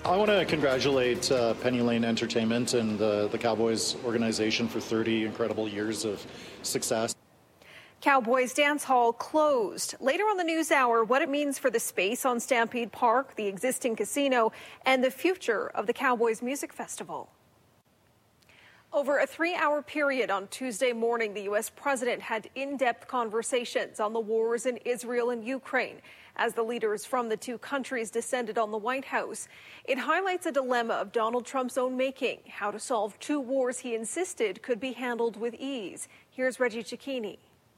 I want to congratulate Penny Lane Entertainment and the Cowboys organization for 30 incredible years of success. Cowboys Dance Hall closed. Later on the news hour, what it means for the space on Stampede Park, the existing casino, and the future of the Cowboys Music Festival. Over a 3-hour period on Tuesday morning, the U.S. president had in-depth conversations on the wars in Israel and Ukraine as the leaders from the two countries descended on the White House. It highlights a dilemma of Donald Trump's own making, how to solve two wars he insisted could be handled with ease. Here's Reggie Cicchini.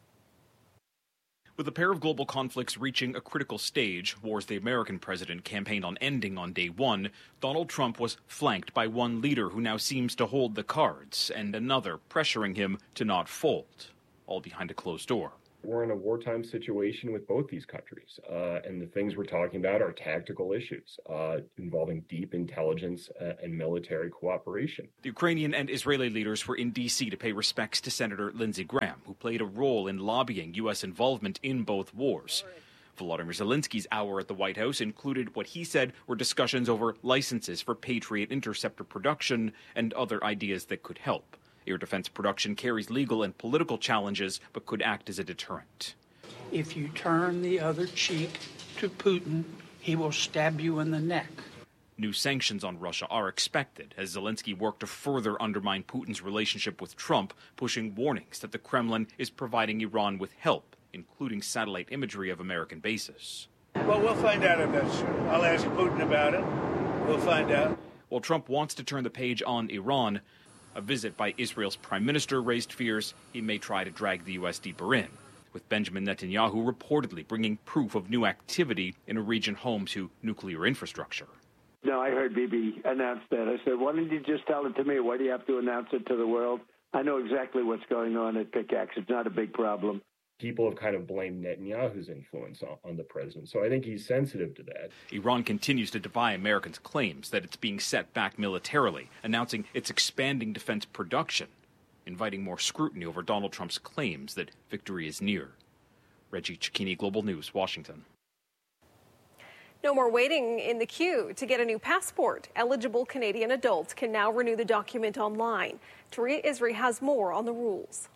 With a pair of global conflicts reaching a critical stage, wars the American president campaigned on ending on day one, Donald Trump was flanked by one leader who now seems to hold the cards and another pressuring him to not fold, all behind a closed door. We're in a wartime situation with both these countries, and the things we're talking about are tactical issues involving deep intelligence and military cooperation. The Ukrainian and Israeli leaders were in D.C. to pay respects to Senator Lindsey Graham, who played a role in lobbying U.S. involvement in both wars. Volodymyr Zelensky's hour at the White House included what he said were discussions over licenses for Patriot interceptor production and other ideas that could help. Air defense production carries legal and political challenges, but could act as a deterrent. If you turn the other cheek to Putin, he will stab you in the neck. New sanctions on Russia are expected as Zelensky worked to further undermine Putin's relationship with Trump, pushing warnings that the Kremlin is providing Iran with help, including satellite imagery of American bases. Well, we'll find out eventually. I'll ask Putin about it. We'll find out. While Trump wants to turn the page on Iran, a visit by Israel's prime minister raised fears he may try to drag the U.S. deeper in, with Benjamin Netanyahu reportedly bringing proof of new activity in a region home to nuclear infrastructure. No, I heard Bibi announce that. I said, why didn't you just tell it to me? Why do you have to announce it to the world? I know exactly what's going on at Pickaxe. It's not a big problem. People have kind of blamed Netanyahu's influence on the president, so I think he's sensitive to that. Iran continues to defy Americans' claims that it's being set back militarily, announcing it's expanding defense production, inviting more scrutiny over Donald Trump's claims that victory is near. Reggie Cicchini, Global News, Washington. No more waiting in the queue to get a new passport. Eligible Canadian adults can now renew the document online. Taria Isri has more on the rules.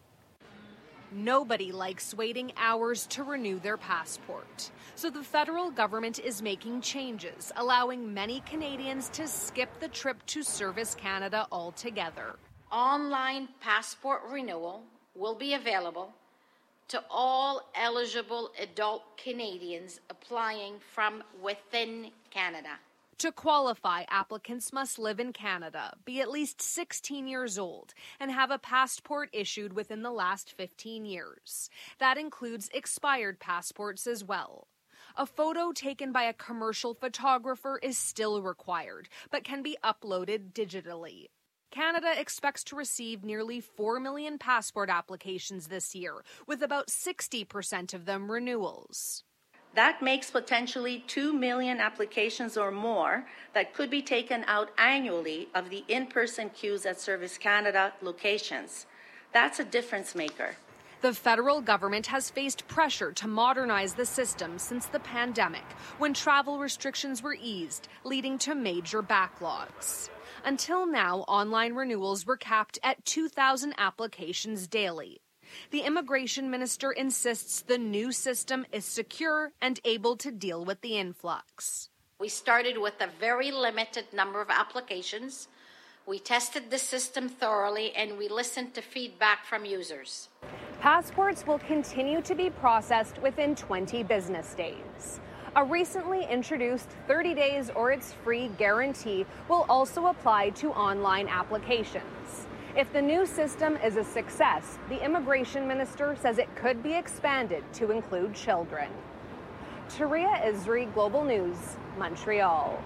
Nobody likes waiting hours to renew their passport. So the federal government is making changes, allowing many Canadians to skip the trip to Service Canada altogether. Online passport renewal will be available to all eligible adult Canadians applying from within Canada. To qualify, applicants must live in Canada, be at least 16 years old, and have a passport issued within the last 15 years. That includes expired passports as well. A photo taken by a commercial photographer is still required, but can be uploaded digitally. Canada expects to receive nearly 4 million passport applications this year, with about 60% of them renewals. That makes potentially 2 million applications or more that could be taken out annually of the in-person queues at Service Canada locations. That's a difference maker. The federal government has faced pressure to modernize the system since the pandemic, when travel restrictions were eased, leading to major backlogs. Until now, online renewals were capped at 2,000 applications daily. The immigration minister insists the new system is secure and able to deal with the influx. We started with a very limited number of applications. We tested the system thoroughly and we listened to feedback from users. Passports will continue to be processed within 20 business days. A recently introduced 30 days or it's free guarantee will also apply to online applications. If the new system is a success, the immigration minister says it could be expanded to include children. Taria Isri, Global News, Montreal.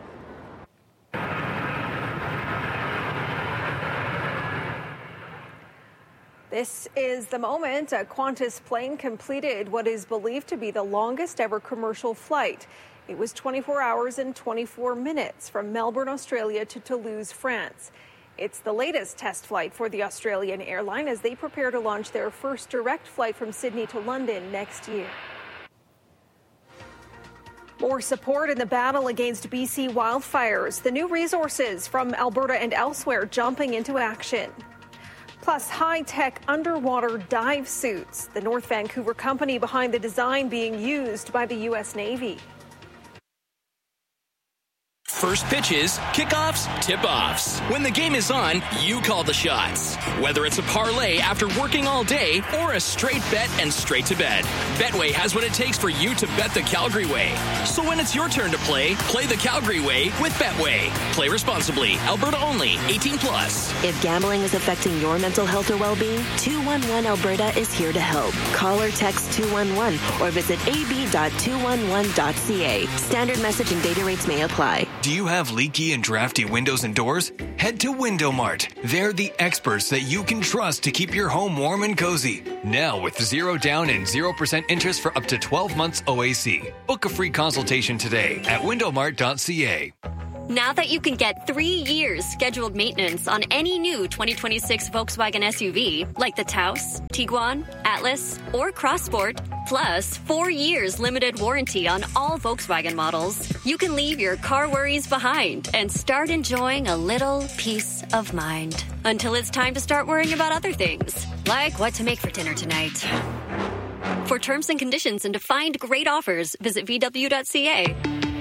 This is the moment a Qantas plane completed what is believed to be the longest ever commercial flight. It was 24 hours and 24 minutes from Melbourne, Australia to Toulouse, France. It's the latest test flight for the Australian airline as they prepare to launch their first direct flight from Sydney to London next year. More support in the battle against BC wildfires. The new resources from Alberta and elsewhere jumping into action. Plus, high-tech underwater dive suits. The North Vancouver company behind the design being used by the U.S. Navy. First pitches, kickoffs, tip-offs. When the game is on, you call the shots. Whether it's a parlay after working all day or a straight bet and straight to bed, Betway has what it takes for you to bet the Calgary way. So when it's your turn to play the Calgary way with Betway. Play responsibly. Alberta only. 18 plus. If gambling is affecting your mental health or well-being, 211 Alberta is here to help. Call or text 211 or visit ab.211.ca. Standard message and data rates may apply. Do you have leaky and drafty windows and doors? Head to Window Mart. They're the experts that you can trust to keep your home warm and cozy. Now with 0 down and 0% interest for up to 12 months OAC. Book a free consultation today at windowmart.ca. Now that you can get 3 years scheduled maintenance on any new 2026 Volkswagen SUV, like the Taos, Tiguan, Atlas, or Crossport, plus 4 years limited warranty on all Volkswagen models, you can leave your car worries behind and start enjoying a little peace of mind. Until it's time to start worrying about other things, like what to make for dinner tonight. For terms and conditions and to find great offers, visit VW.ca.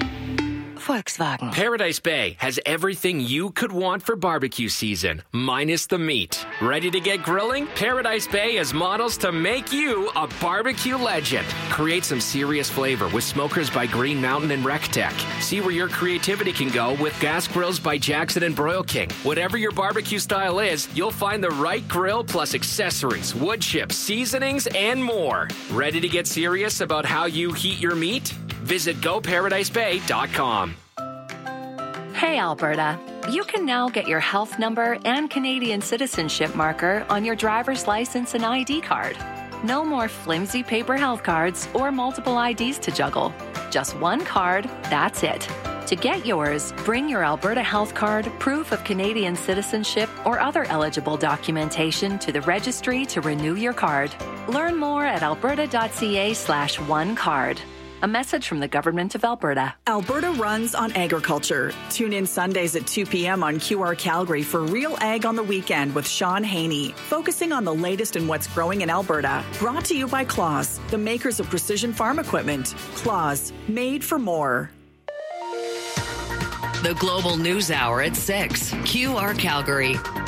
Volkswagen. Paradise Bay has everything you could want for barbecue season, minus the meat. Ready to get grilling? Paradise Bay has models to make you a barbecue legend. Create some serious flavor with smokers by Green Mountain and RecTech. See where your creativity can go with gas grills by Jackson and Broil King. Whatever your barbecue style is, you'll find the right grill plus accessories, wood chips, seasonings, and more. Ready to get serious about how you heat your meat? Visit GoParadiseBay.com. Hey, Alberta. You can now get your health number and Canadian citizenship marker on your driver's license and ID card. No more flimsy paper health cards or multiple IDs to juggle. Just one card, that's it. To get yours, bring your Alberta Health Card, proof of Canadian citizenship, or other eligible documentation to the registry to renew your card. Learn more at alberta.ca/onecard. A message from the Government of Alberta. Alberta runs on agriculture. Tune in Sundays at 2 p.m. on QR Calgary for Real Ag on the Weekend with Sean Haney, focusing on the latest in what's growing in Alberta. Brought to you by Claas, the makers of precision farm equipment. Claas, made for more. The Global News Hour at 6. QR Calgary.